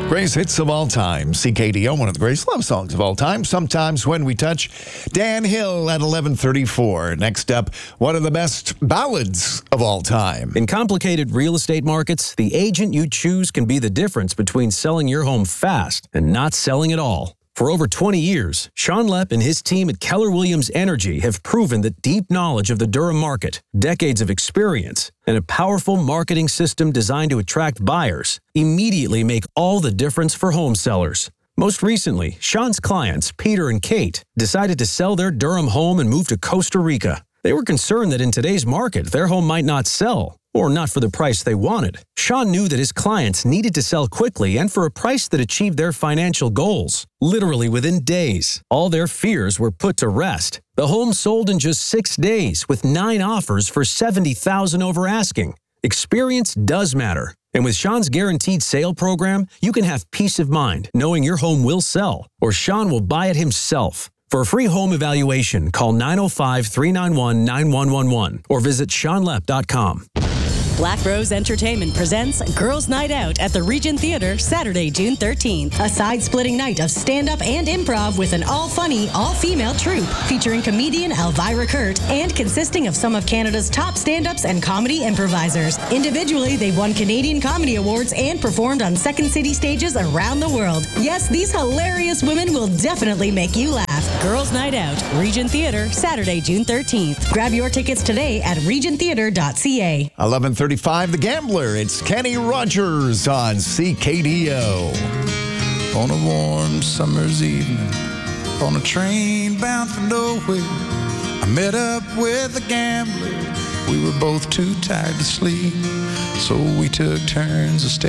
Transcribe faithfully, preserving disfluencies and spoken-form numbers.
Greatest hits of all time. C K D O, one of the greatest love songs of all time. Sometimes When We Touch. Dan Hill at eleven thirty-four. Next up, one of the best ballads of all time. In complicated real estate markets, the agent you choose can be the difference between selling your home fast and not selling at all. For over twenty years, Sean Lepp and his team at Keller Williams Energy have proven that deep knowledge of the Durham market, decades of experience, and a powerful marketing system designed to attract buyers immediately make all the difference for home sellers. Most recently, Sean's clients, Peter and Kate, decided to sell their Durham home and move to Costa Rica. They were concerned that in today's market, their home might not sell, or not for the price they wanted. Sean knew that his clients needed to sell quickly and for a price that achieved their financial goals. Literally within days, all their fears were put to rest. The home sold in just six days with nine offers for seventy thousand dollars over asking. Experience does matter. And with Sean's Guaranteed Sale program, you can have peace of mind knowing your home will sell, or Sean will buy it himself. For a free home evaluation, call nine oh five, three nine one, nine one one one or visit sean lepp dot com. Black Rose Entertainment presents Girls' Night Out at the Regent Theatre, Saturday, June thirteenth. A side-splitting night of stand-up and improv with an all-funny, all-female troupe featuring comedian Elvira Kurt and consisting of some of Canada's top stand-ups and comedy improvisers. Individually, they've won Canadian Comedy Awards and performed on Second City stages around the world. Yes, these hilarious women will definitely make you laugh. Girls' Night Out, Regent Theatre, Saturday, June thirteenth. Grab your tickets today at regent theatre dot c a. eleven thirty-five, The Gambler. It's Kenny Rogers on C K D O. On a warm summer's evening, on a train bound for nowhere, I met up with a gambler. We were both too tired to sleep, so we took turns to stay